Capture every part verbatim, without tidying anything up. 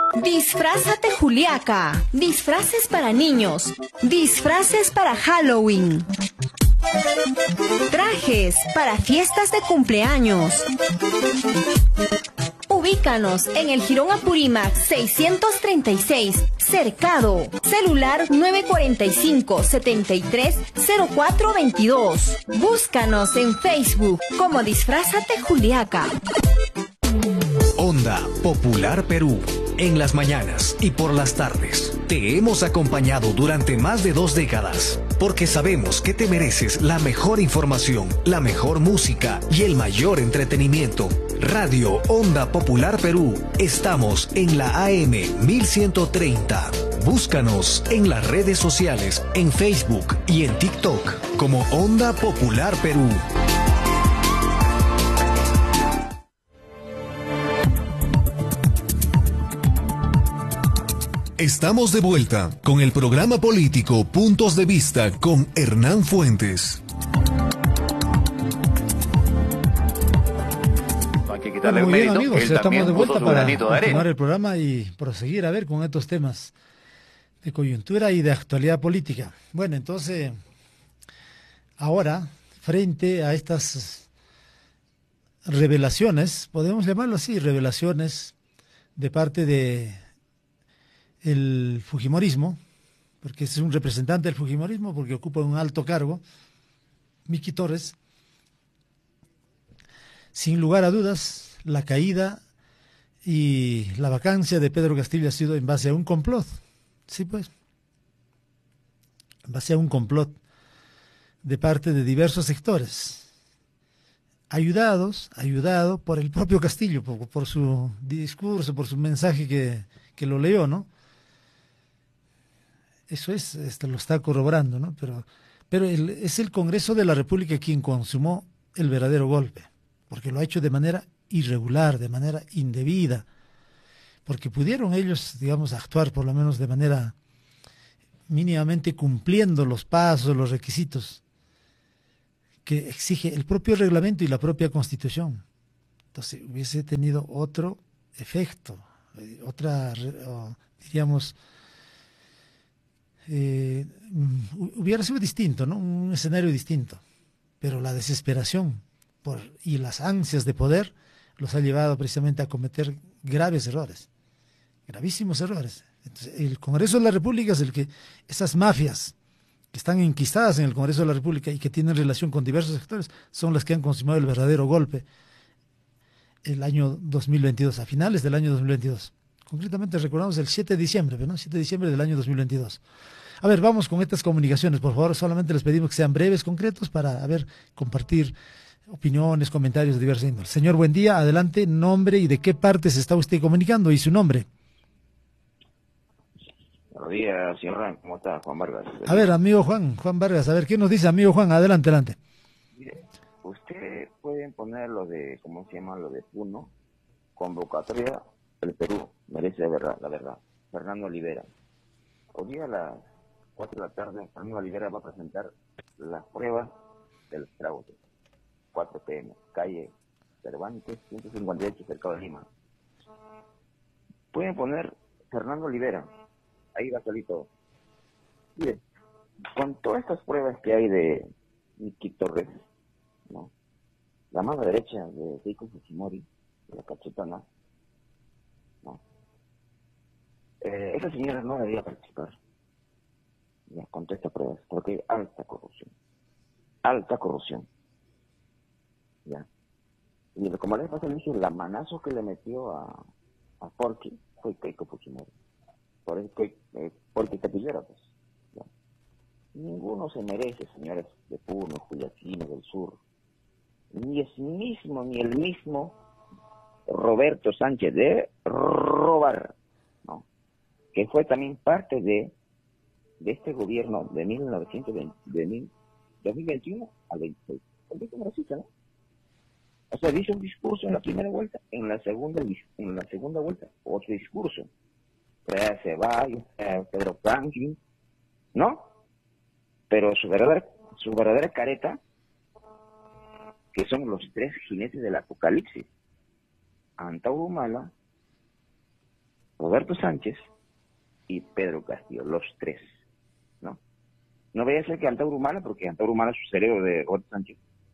Disfrázate Juliaca. Disfraces para niños. Disfraces para Halloween. Trajes para fiestas de cumpleaños. Ubícanos en el Jirón Apurímac seiscientos treinta y seis, Cercado. Celular nueve cuatro cinco, siete tres, cero cuatro dos dos. Búscanos en Facebook como Disfrázate Juliaca. Onda Popular Perú. En las mañanas y por las tardes. Te hemos acompañado durante más de dos décadas. Porque sabemos que te mereces la mejor información, la mejor música y el mayor entretenimiento. Radio Onda Popular Perú. Estamos en la A M mil ciento treinta. Búscanos en las redes sociales, en Facebook y en TikTok como Onda Popular Perú. Estamos de vuelta con el programa político Puntos de Vista con Hernán Fuentes. Bueno, muy bien, amigos, ya estamos de vuelta para continuar el programa y proseguir a ver con estos temas de coyuntura y de actualidad política. Bueno, entonces, ahora, frente a estas revelaciones, podemos llamarlo así, revelaciones de parte de el fujimorismo, porque es un representante del fujimorismo, porque ocupa un alto cargo, Miki Torres, sin lugar a dudas, la caída y la vacancia de Pedro Castillo ha sido en base a un complot, sí pues, en base a un complot de parte de diversos sectores, ayudados, ayudado por el propio Castillo, por, por su discurso, por su mensaje que, que lo leyó, ¿no? Eso es, esto lo está corroborando, ¿no? Pero, pero el, es el Congreso de la República quien consumó el verdadero golpe, porque lo ha hecho de manera irregular, de manera indebida, porque pudieron ellos, digamos, actuar por lo menos de manera mínimamente cumpliendo los pasos, los requisitos que exige el propio reglamento y la propia Constitución. Entonces hubiese tenido otro efecto, otra, diríamos, Eh, hubiera sido distinto, ¿no? Un escenario distinto, pero la desesperación por, y las ansias de poder los ha llevado precisamente a cometer graves errores, gravísimos errores. Entonces, el Congreso de la República es el que, esas mafias que están enquistadas en el Congreso de la República y que tienen relación con diversos sectores, son las que han consumado el verdadero golpe el año dos mil veintidós, a finales del año dos mil veintidós. Concretamente recordamos el siete de diciembre, ¿no? siete de diciembre del año dos mil veintidós. A ver, vamos con estas comunicaciones, por favor, solamente les pedimos que sean breves, concretos, para, a ver, compartir opiniones, comentarios de diversas índoles. Señor, buen día, adelante, nombre y de qué parte se está usted comunicando y su nombre. Buenos días, señor Ran, ¿cómo está? Juan Vargas. A ver, amigo Juan, Juan Vargas, a ver, ¿qué nos dice, amigo Juan? Adelante, adelante. Mire, usted pueden poner lo de, ¿cómo se llama? Lo de Puno, convocatoria del Perú, merece la verdad, la verdad. Fernando Olivera. Hoy día a las cuatro de la tarde, Fernando Olivera va a presentar las pruebas del fraude. cuatro P M, calle Cervantes, ciento cincuenta y ocho, Cercado de Lima. Pueden poner Fernando Olivera, ahí va a salir todo. Mire, con todas estas pruebas que hay de Miki Torres, ¿no? La mano derecha de Keiko Fujimori, de la cachetona, ¿no? Eh, esa señora no debería participar, ya, con todas estas pruebas, porque hay alta corrupción, alta corrupción, ya. Y como les pasa, dije, la manazo que le metió a, a Porky fue Keiko Fujimori, por eso que eh, Porky Capillera, pues, ya. Ninguno se merece, señores de Puno, Juliaquino, del Sur, ni es mismo, ni el mismo Roberto Sánchez de robar, ¿no? Que fue también parte de, de este gobierno de mil novecientos veinte, de mil, dos mil veintiuno al veintiséis. El congresista, ¿no? O sea, dice un discurso en la primera vuelta, en la segunda, en la segunda vuelta, otro discurso. Trae a Ceballos, trae a Pedro Franklin, ¿no? Pero su verdadera, su verdadera careta, que son los tres jinetes del apocalipsis, Antauro Humala, Roberto Sánchez y Pedro Castillo, los tres, ¿no? No vaya a ser que Antauro Humala, porque Antauro Humala es su cerebro de Roberto Sánchez,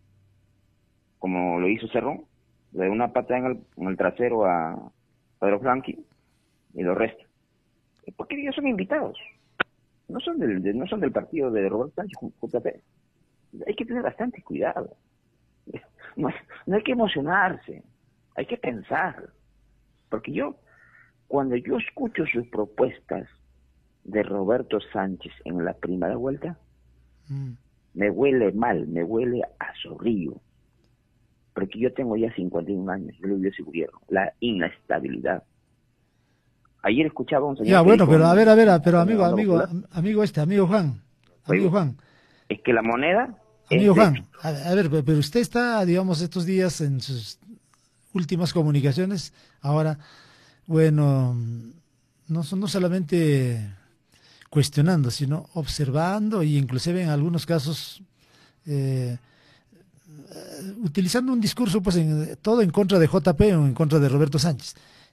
como lo hizo Cerrón, le da una pata en el, en el trasero a Pedro Franqui y lo resta. Porque ellos son invitados, no son del, de, no son del partido de Roberto Sánchez, J P. Hay que tener bastante cuidado. No, no hay que emocionarse, hay que pensar. Porque yo, cuando yo escucho sus propuestas de Roberto Sánchez en la primera vuelta, mm. me huele mal, me huele a zorrillo. Porque yo tengo ya cincuenta y un años, yo le viví ese gobierno, la inestabilidad. Ayer escuchaba a un señor... Ya, bueno, pero a ver, a ver, pero amigo, amigo, amigo este, amigo Juan, amigo Juan. Es que la moneda... Amigo Juan, a, a ver, pero usted está, digamos, estos días en sus últimas comunicaciones, ahora, bueno, no, no solamente cuestionando, sino observando y inclusive en algunos casos eh, utilizando un discurso, pues, en, todo en contra de J P o en contra de Roberto Sánchez.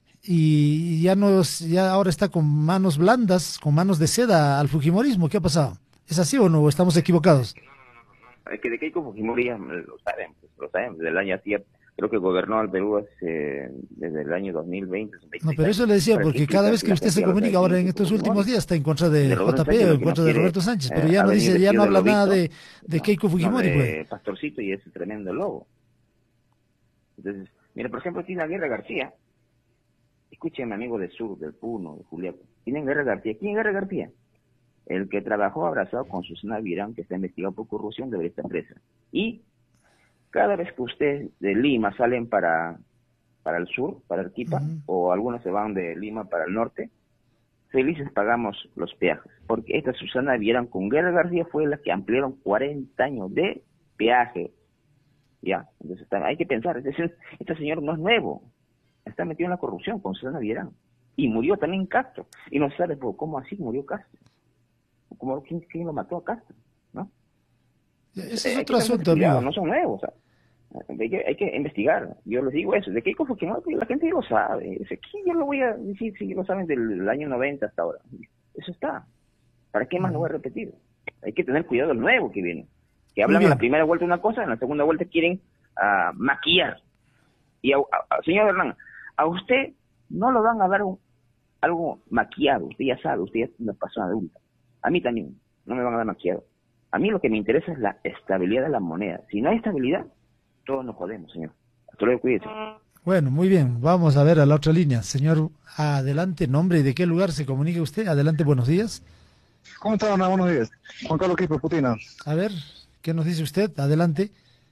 Y ya nos, ya ahora está con manos blandas, con manos de seda al fujimorismo. ¿Qué ha pasado? ¿Es así o no? ¿O estamos equivocados? Es que de Keiko Fujimori ya lo sabemos, lo sabemos, desde el año así, creo que gobernó al Perú hace, desde el año dos mil veinte. No, pero eso le decía, porque cada vez que usted se comunica ahora en estos últimos días está en contra de J P o en contra de Roberto Sánchez, pero ya no dice, ya no habla nada de, de Keiko Fujimori. No, de Pastorcito y ese tremendo lobo. Entonces, mira, por ejemplo, tiene a Guerra García, escúcheme, amigo del sur, del Puno, de Juliaca, tienen Guerra García. ¿Quién es Guerra García? El que trabajó abrazado con Susana Virán, que está investigado por corrupción de esta empresa. Y cada vez que usted de Lima salen para, para el sur, para Arequipa, uh-huh. o algunos se van de Lima para el norte, felices pagamos los peajes. Porque esta Susana Virán con Guerra García fue la que ampliaron cuarenta años de peaje. Ya, entonces está, hay que pensar, este, este señor no es nuevo, está metido en la corrupción con Susana Virán. Y murió también Castro. Y no se sabe por cómo así murió Castro. Como ¿quién, quién lo mató a Castro, ¿no? Ese es otro asunto, amigo. No son nuevos, o sea, hay que, hay que investigar. Yo les digo eso, de Keiko Fujimori, la gente ya lo sabe. ¿Quién yo lo voy a decir si lo saben del año noventa hasta ahora? Eso está. ¿Para qué más lo voy a repetir? Hay que tener cuidado del nuevo que viene. Que hablan en la primera vuelta una cosa, en la segunda vuelta quieren uh, maquillar. Y, a, a, a, señor Hernán, a usted no lo van a dar un, algo maquillado. Usted ya sabe, usted ya es una persona adulta. A mí también, no me van a dar maquillado. A mí lo que me interesa es la estabilidad de la moneda. Si no hay estabilidad, todos nos jodemos, señor. Hasta luego, cuídese. Bueno, muy bien. Vamos a ver a la otra línea. Señor, adelante, nombre y de qué lugar se comunica usted. Adelante, buenos días. ¿Cómo está, Ana? Buenos días. Juan Carlos Quispe Putina. A ver, ¿qué nos dice usted? Adelante.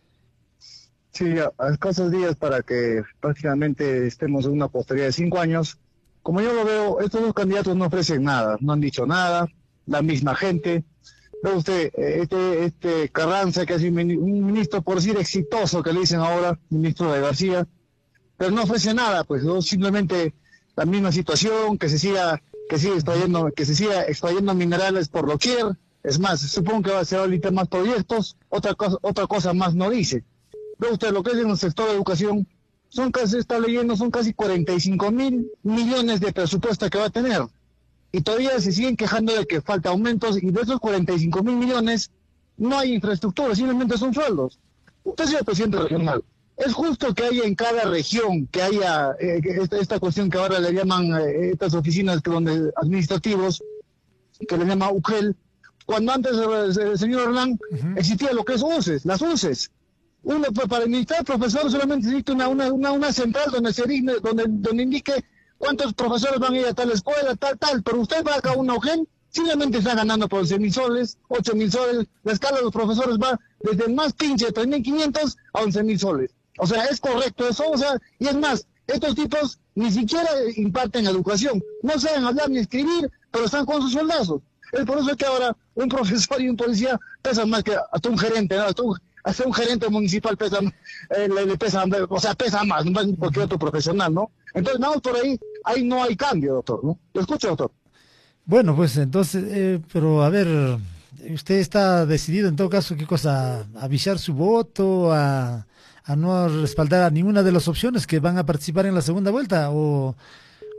Sí, a escasos días para que prácticamente estemos en una posteridad de cinco años. Como yo lo veo, estos dos candidatos no ofrecen nada, no han dicho nada. La misma gente. Ve usted, este, este Carranza, que es un ministro, por decir, exitoso, que le dicen ahora, ministro de García, pero no ofrece nada, pues, ¿no? Simplemente la misma situación, que se siga, que siga extrayendo, que se siga extrayendo minerales por doquier. Es más, supongo que va a ser ahorita más proyectos, otra cosa, otra cosa más no dice. Ve usted, lo que es en el sector de educación, son casi, está leyendo, son casi cuarenta y cinco mil millones de presupuesto que va a tener. Y todavía se siguen quejando de que falta aumentos, y de esos cuarenta y cinco mil millones no hay infraestructura, simplemente son sueldos. Usted es el presidente regional. ¿Es justo que haya en cada región, que haya eh, esta, esta cuestión que ahora le llaman eh, estas oficinas que donde administrativos, que le llama U G E L, cuando antes el, el señor Hernán uh-huh. existía lo que es U C E S, las U C E S? Uno, para administrar profesores solamente necesita una, una, una, una central donde se digne, donde, donde indique cuántos profesores van a ir a tal escuela, tal, tal, pero usted va acá a una U G E L, simplemente está ganando por once mil soles, ocho mil soles, la escala de los profesores va desde el más pinche de tres mil quinientos a once mil soles. O sea, es correcto eso, o sea, y es más, estos tipos ni siquiera imparten educación, no saben hablar ni escribir, pero están con sus soldazos. Es por eso que ahora un profesor y un policía pesan más que hasta un gerente, ¿no? Hasta un, hasta un gerente municipal pesa, eh, le, le pesa, o sea, pesa más, más que cualquier otro profesional, ¿no? Entonces, nada, por ahí, ahí no hay cambio, doctor, ¿no? Lo escucho, doctor. Bueno, pues entonces, eh, pero a ver, ¿usted está decidido en todo caso qué cosa? ¿A viciar su voto? ¿A, a no respaldar a ninguna de las opciones que van a participar en la segunda vuelta? ¿O,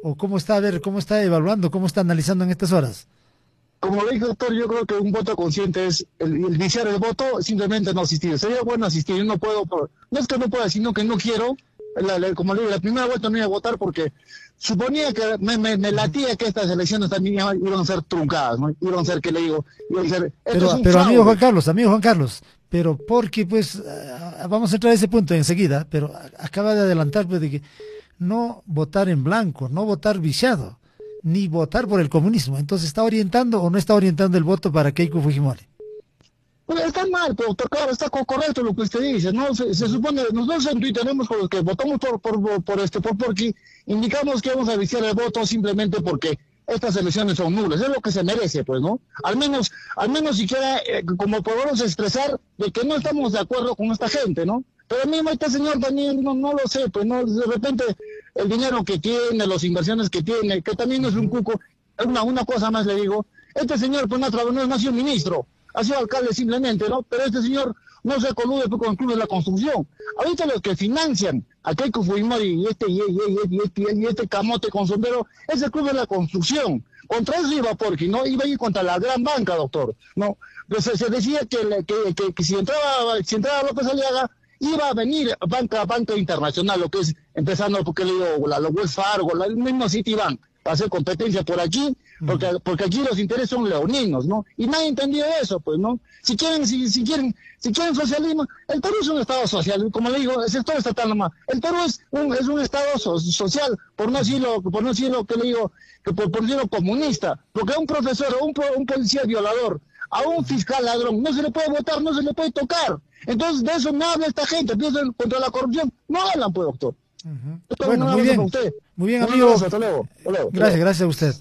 o cómo está, a ver, cómo está evaluando, cómo está analizando en estas horas? Como le dije, doctor, yo creo que un voto consciente es el, el viciar el voto, simplemente no asistir. Sería bueno asistir, yo no puedo, por, no es que no pueda, sino que no quiero. La, la, como le digo, la primera vuelta no iba a votar porque suponía que me, me, me latía que estas elecciones también iban, iban a ser truncadas, ¿no? Iban a ser, que le digo, iban a ser... Pero, es pero amigo Juan Carlos, amigo Juan Carlos, pero porque pues, uh, vamos a entrar a ese punto enseguida, pero acaba de adelantar pues de que no votar en blanco, no votar viciado, ni votar por el comunismo. Entonces, ¿está orientando o no está orientando el voto para Keiko Fujimori? Bueno, está mal, pero doctor, claro, está correcto lo que usted dice, ¿no? Se, se supone, nosotros en Twitter tenemos con los que votamos por, por, por este, por Porqui, indicamos que vamos a viciar el voto simplemente porque estas elecciones son nulas, es lo que se merece, pues, ¿no? Al menos, al menos siquiera, eh, como podemos expresar de que no estamos de acuerdo con esta gente, ¿no? Pero mismo este señor también, no, no lo sé, pues, ¿no? De repente, el dinero que tiene, las inversiones que tiene, que también no es un cuco, una, una cosa más le digo, este señor, pues, no, no, no ha sido ministro, ha sido alcalde simplemente, ¿no? Pero este señor no se colude con el Club de la Construcción. Ahorita los que financian a Keiko Fujimori y este, y, y, y, y, este, y este camote con sombrero es el Club de la Construcción. Contra eso iba Porqui, ¿no? Iba a ir contra la gran banca, doctor, ¿no? Entonces se decía que, que, que, que si entraba si entraba López Aliaga, iba a venir banca banca internacional, lo que es, empezando porque le digo, la, la Wells Fargo, la, el mismo Citibank, para hacer competencia por aquí, porque, porque aquí los intereses son leoninos, ¿no? Y nadie entendió eso, pues, ¿no? Si quieren, si, si quieren, si quieren socialismo, el Perú es un estado social, como le digo, el sector estatal nomás. El Perú es un, es un estado so, social, por no decirlo, por no decirlo que le digo, que por, por decirlo comunista, porque a un profesor, un, un policía violador, a un fiscal ladrón, no se le puede votar, no se le puede tocar. Entonces de eso no habla esta gente, piensan contra la corrupción, no hablan, pues, doctor. Uh-huh. Bueno, muy bien, muy bien, amigo. Gracias, hasta luego. Hasta luego. Gracias, gracias a usted.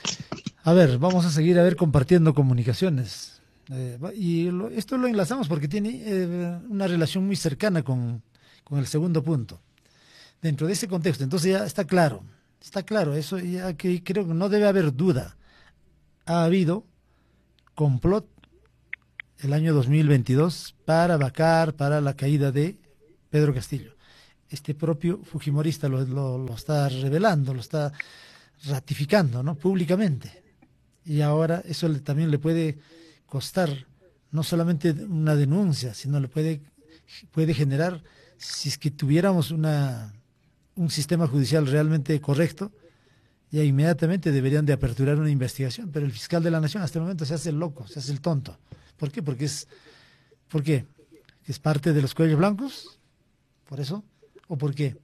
A ver, vamos a seguir a ver compartiendo comunicaciones. Eh, y lo, esto lo enlazamos porque tiene eh, una relación muy cercana con, con el segundo punto. Dentro de ese contexto, entonces ya está claro, está claro, eso ya que creo que no debe haber duda. Ha habido complot el año dos mil veintidós para vacar, para la caída de Pedro Castillo. Este propio fujimorista lo, lo, lo está revelando, lo está ratificando, ¿no? Públicamente. Y ahora eso le, también le puede costar no solamente una denuncia, sino le puede, puede generar, si es que tuviéramos una, un sistema judicial realmente correcto, ya inmediatamente deberían de aperturar una investigación, pero el fiscal de la Nación hasta el momento se hace el loco, se hace el tonto. ¿Por qué? Porque es, ¿por qué? ¿Es parte de los cuellos blancos? ¿Por eso? ¿O por qué?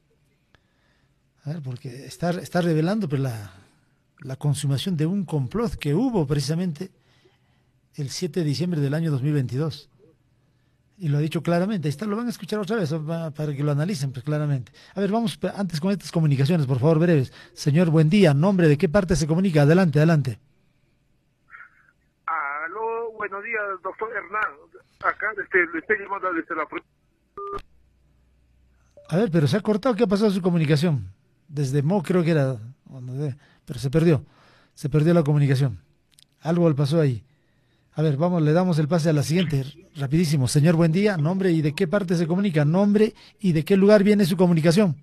A ver, porque está, está revelando pues, la, la consumación de un complot que hubo precisamente el siete de diciembre del año dos mil veintidós. Y lo ha dicho claramente. Ahí está, lo van a escuchar otra vez para que lo analicen pues, claramente. A ver, vamos antes con estas comunicaciones, por favor, breves. Señor, buen día. ¿Nombre de qué parte se comunica? Adelante, adelante. Aló, buenos días, doctor Hernán. Acá desde, le estoy llamando desde la... A ver, pero se ha cortado. ¿Qué ha pasado su comunicación? Desde Mo creo que era, pero se perdió. Se perdió la comunicación. Algo le pasó ahí. A ver, vamos, le damos el pase a la siguiente, rapidísimo. Señor, buen día. Nombre y de qué parte se comunica. Nombre y de qué lugar viene su comunicación.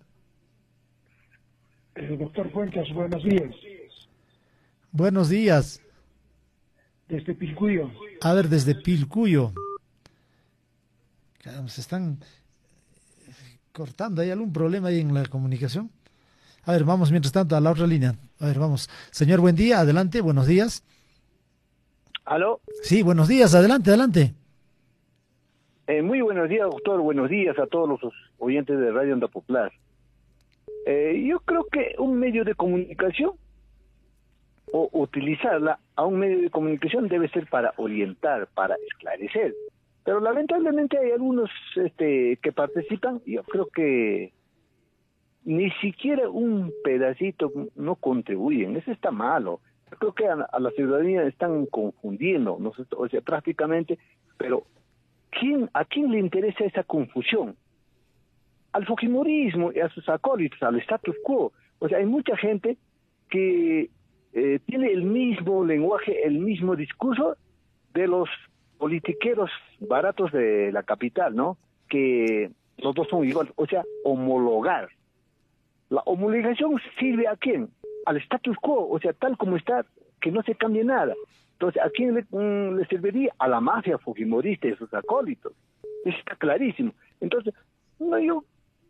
Eh, doctor Fuentes, buenos días. Buenos días. Desde Pilcuyo. A ver, desde Pilcuyo. Caramba, se están cortando. ¿Hay algún problema ahí en la comunicación? A ver, vamos mientras tanto a la otra línea. A ver, vamos. Señor, buen día. Adelante, buenos días. ¿Aló? Sí, buenos días, adelante, adelante. Eh, muy buenos días, doctor, buenos días a todos los oyentes de Radio Onda Popular. Eh, yo creo que un medio de comunicación, o utilizarla a un medio de comunicación debe ser para orientar, para esclarecer. Pero lamentablemente hay algunos este, que participan, yo creo que ni siquiera un pedacito no contribuyen, eso está malo. Creo que a, a la ciudadanía están confundiendo, ¿no? O sea, prácticamente, pero ¿quién, ¿a quién le interesa esa confusión? Al fujimorismo y a sus acólitos, al status quo. O sea, hay mucha gente que eh, tiene el mismo lenguaje, el mismo discurso de los politiqueros baratos de la capital, ¿no? Que los dos son iguales, o sea, homologar. La homologación sirve a quién? Al status quo, o sea, tal como está, que no se cambie nada. Entonces, ¿a quién le, mm, le serviría? A la mafia fujimorista y sus acólitos. Eso está clarísimo. Entonces, no, yo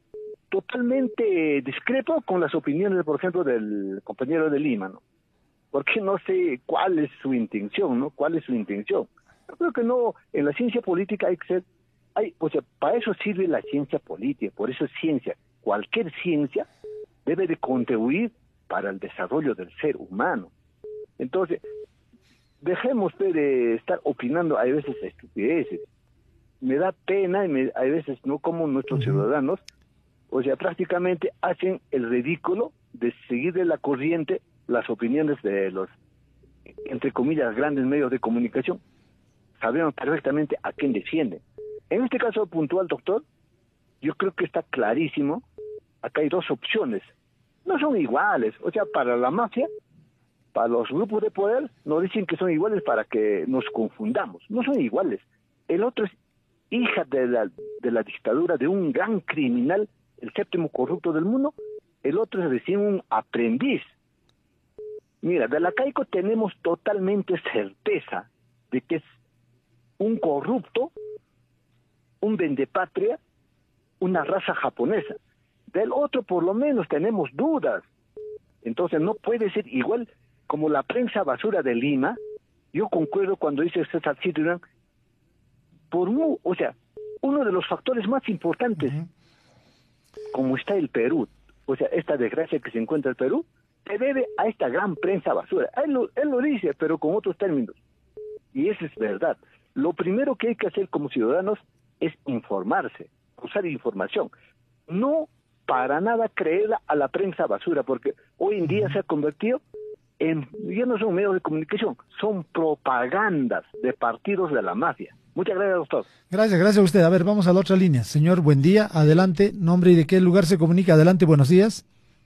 totalmente discrepo con las opiniones, por ejemplo, del compañero de Lima, ¿no? Porque no sé cuál es su intención, ¿no? ¿Cuál es su intención? Yo creo que no, en la ciencia política hay que ser, hay, o sea, para eso sirve la ciencia política, por eso es ciencia. Cualquier ciencia debe de contribuir para el desarrollo del ser humano. Entonces, dejemos de estar opinando a veces estupideces. Me da pena y me, a veces no como nuestros uh-huh. ciudadanos, o sea, prácticamente hacen el ridículo de seguir de la corriente las opiniones de los, entre comillas, grandes medios de comunicación. Sabemos perfectamente a quién defienden. En este caso puntual, doctor, yo creo que está clarísimo. Acá hay dos opciones. No son iguales. O sea, para la mafia, para los grupos de poder, nos dicen que son iguales para que nos confundamos. No son iguales. El otro es hija de la, de la dictadura de un gran criminal, el séptimo corrupto del mundo. El otro es recién un aprendiz. Mira, de la Caico tenemos totalmente certeza de que es un corrupto, un vendepatria, una raza japonesa. Del otro por lo menos tenemos dudas. Entonces no puede ser igual como la prensa basura de Lima. Yo concuerdo cuando dice César Citurán, por mu, o sea, uno de los factores más importantes, uh-huh. como está el Perú, o sea, esta desgracia que se encuentra el Perú, se debe a esta gran prensa basura. Él lo, él lo dice, pero con otros términos. Y eso es verdad. Lo primero que hay que hacer como ciudadanos es informarse, usar información. No para nada creerla a la prensa basura, porque hoy en día se ha convertido en, ya no son medios de comunicación, son propagandas de partidos de la mafia. Muchas gracias, doctor. Gracias, gracias a usted. A ver, vamos a la otra línea. Señor, buen día, adelante. Nombre y de qué lugar se comunica. Adelante, buenos días.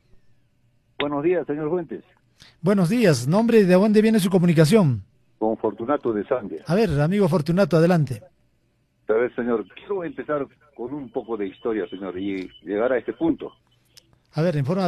Buenos días, señor Fuentes. Buenos días. Nombre y de dónde viene su comunicación. Con Fortunato de Zambia. A ver, amigo Fortunato, adelante. A ver, señor, quiero empezar con un poco de historia, señor, y llegar a este punto. A ver, en forma